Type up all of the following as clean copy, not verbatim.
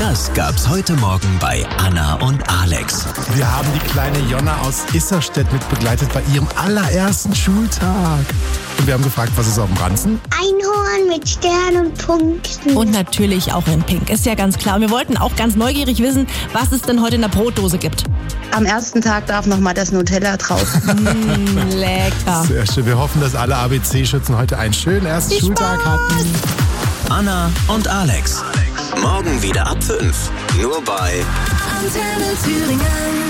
Das gab's heute Morgen bei Anna und Alex. Wir haben die kleine Jonna aus Isserstedt mit begleitet bei ihrem allerersten Schultag. Und wir haben gefragt, was ist auf dem Ranzen? Einhorn mit Sternen und Punkten. Und natürlich auch in Pink, ist ja ganz klar. Und wir wollten auch ganz neugierig wissen, was es denn heute in der Brotdose gibt. Am ersten Tag darf noch mal das Nutella drauf. Lecker. Sehr schön. Wir hoffen, dass alle ABC-Schützen heute einen schönen ersten Schultag hatten. Anna und Alex. Morgen wieder ab 5. Nur bei Antenne Thüringen.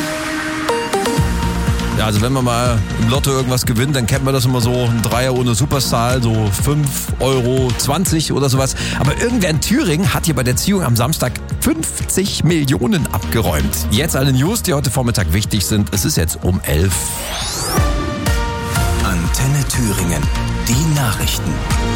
Ja, also wenn man mal im Lotto irgendwas gewinnt, dann kennt man das immer so, ein Dreier ohne Superzahl, so 5,20 € oder sowas. Aber irgendwer in Thüringen hat hier bei der Ziehung am Samstag 50 Millionen abgeräumt. Jetzt alle News, die heute Vormittag wichtig sind. Es ist jetzt um 11. Antenne Thüringen. Die Nachrichten.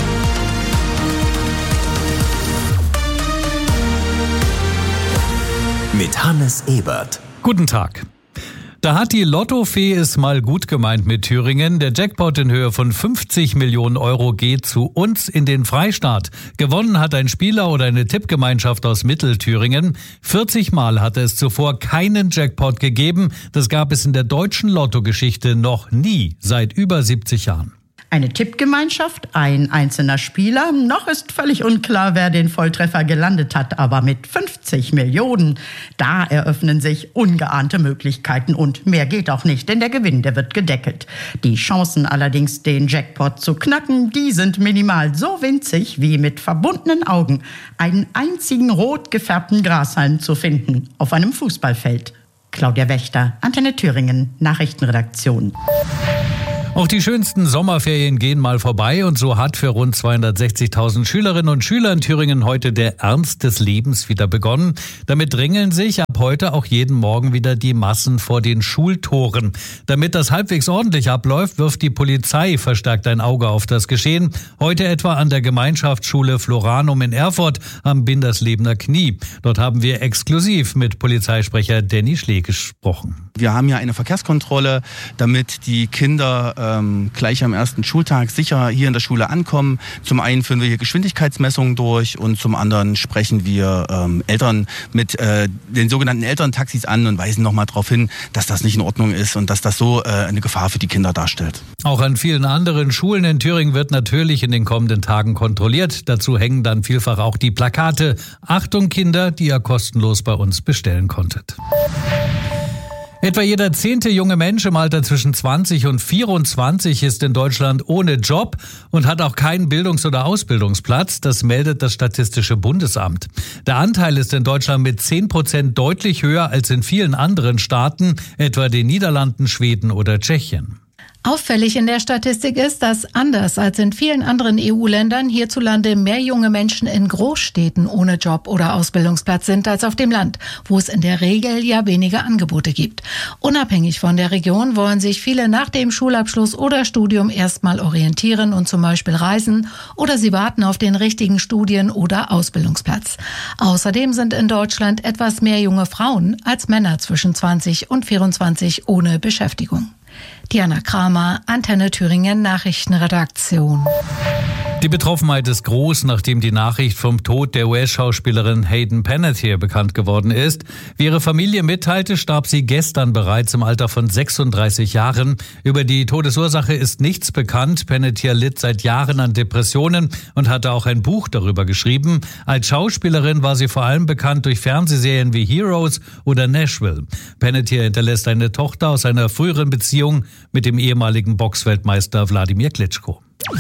Mit Hannes Ebert. Guten Tag. Da hat die Lottofee es mal gut gemeint mit Thüringen. Der Jackpot in Höhe von 50 Millionen € geht zu uns in den Freistaat. Gewonnen hat ein Spieler oder eine Tippgemeinschaft aus Mittelthüringen. 40 Mal hatte es zuvor keinen Jackpot gegeben. Das gab es in der deutschen Lottogeschichte noch nie, seit über 70 Jahren. Eine Tippgemeinschaft, ein einzelner Spieler. Noch ist völlig unklar, wer den Volltreffer gelandet hat. Aber mit 50 Millionen, da eröffnen sich ungeahnte Möglichkeiten. Und mehr geht auch nicht, denn der Gewinn, der wird gedeckelt. Die Chancen allerdings, den Jackpot zu knacken, die sind minimal. So winzig wie mit verbundenen Augen einen einzigen rot gefärbten Grashalm zu finden auf einem Fußballfeld. Claudia Wächter, Antenne Thüringen, Nachrichtenredaktion. Auch die schönsten Sommerferien gehen mal vorbei und so hat für rund 260.000 Schülerinnen und Schüler in Thüringen heute der Ernst des Lebens wieder begonnen. Damit drängeln sich ab heute auch jeden Morgen wieder die Massen vor den Schultoren. Damit das halbwegs ordentlich abläuft, wirft die Polizei verstärkt ein Auge auf das Geschehen. Heute etwa an der Gemeinschaftsschule Floranum in Erfurt am Binderslebener Knie. Dort haben wir exklusiv mit Polizeisprecher Danny Schlee gesprochen. Wir haben ja eine Verkehrskontrolle, damit die Kinder gleich am ersten Schultag sicher hier in der Schule ankommen. Zum einen führen wir hier Geschwindigkeitsmessungen durch und zum anderen sprechen wir Eltern mit den sogenannten Elterntaxis an und weisen nochmal darauf hin, dass das nicht in Ordnung ist und dass das so eine Gefahr für die Kinder darstellt. Auch an vielen anderen Schulen in Thüringen wird natürlich in den kommenden Tagen kontrolliert. Dazu hängen dann vielfach auch die Plakate. Achtung Kinder, die ihr kostenlos bei uns bestellen konntet. Etwa jeder 10. junge Mensch im Alter zwischen 20 und 24 ist in Deutschland ohne Job und hat auch keinen Bildungs- oder Ausbildungsplatz. Das meldet das Statistische Bundesamt. Der Anteil ist in Deutschland mit 10% deutlich höher als in vielen anderen Staaten, etwa den Niederlanden, Schweden oder Tschechien. Auffällig in der Statistik ist, dass anders als in vielen anderen EU-Ländern hierzulande mehr junge Menschen in Großstädten ohne Job oder Ausbildungsplatz sind als auf dem Land, wo es in der Regel ja weniger Angebote gibt. Unabhängig von der Region wollen sich viele nach dem Schulabschluss oder Studium erstmal orientieren und zum Beispiel reisen oder sie warten auf den richtigen Studien- oder Ausbildungsplatz. Außerdem sind in Deutschland etwas mehr junge Frauen als Männer zwischen 20 und 24 ohne Beschäftigung. Diana Kramer, Antenne Thüringen Nachrichtenredaktion. Die Betroffenheit ist groß, nachdem die Nachricht vom Tod der US-Schauspielerin Hayden Panettiere bekannt geworden ist. Wie ihre Familie mitteilte, starb sie gestern bereits im Alter von 36 Jahren. Über die Todesursache ist nichts bekannt. Panettiere litt seit Jahren an Depressionen und hatte auch ein Buch darüber geschrieben. Als Schauspielerin war sie vor allem bekannt durch Fernsehserien wie Heroes oder Nashville. Panettiere hinterlässt eine Tochter aus einer früheren Beziehung mit dem ehemaligen Boxweltmeister Wladimir Klitschko.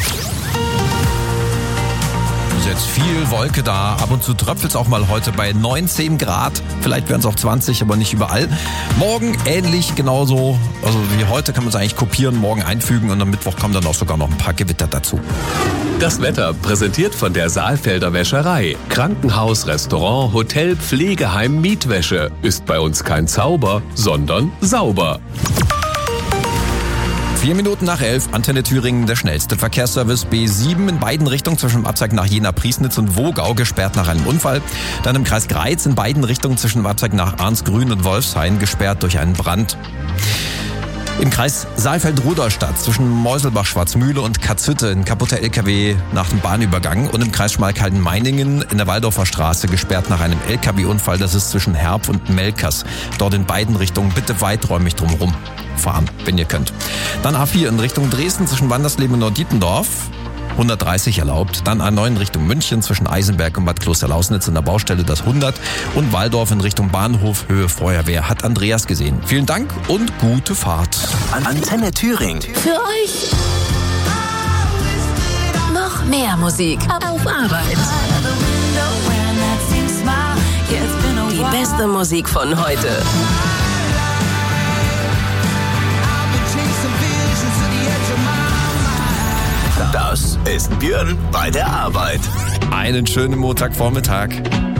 Jetzt viel Wolke da, ab und zu tröpfelt es auch mal heute bei 19 Grad. Vielleicht werden es auch 20, aber nicht überall. Morgen ähnlich genauso, also wie heute kann man es eigentlich kopieren, morgen einfügen und am Mittwoch kommen dann auch sogar noch ein paar Gewitter dazu. Das Wetter präsentiert von der Saalfelder Wäscherei. Krankenhaus, Restaurant, Hotel, Pflegeheim, Mietwäsche. Ist bei uns kein Zauber, sondern sauber. 4 Minuten nach 11, Antenne Thüringen, der schnellste Verkehrsservice. B7 in beiden Richtungen zwischen dem Abzweig nach Jena-Priesnitz und Wogau gesperrt nach einem Unfall. Dann im Kreis Greiz in beiden Richtungen zwischen dem Abzweig nach Arnsgrün und Wolfshain gesperrt durch einen Brand. Im Kreis Saalfeld-Rudolstadt zwischen Meuselbach-Schwarzmühle und Katzhütte ein kaputter LKW nach dem Bahnübergang und im Kreis Schmalkalden-Meiningen in der Waldorfer Straße gesperrt nach einem LKW-Unfall. Das ist zwischen Herb und Melkers. Dort in beiden Richtungen bitte weiträumig drumherum fahren, wenn ihr könnt. Dann A4 in Richtung Dresden zwischen Wandersleben und Norddietendorf. 130 erlaubt. Dann A9 in Richtung München zwischen Eisenberg und Bad Klosterlausnitz in der Baustelle das 100. Und Waldorf in Richtung Bahnhof, Höhe Feuerwehr. Hat Andreas gesehen. Vielen Dank und gute Fahrt. Antenne Thüringen. Für euch noch mehr Musik auf Arbeit. Die beste Musik von heute. Das ist Björn bei der Arbeit. Einen schönen Montagvormittag.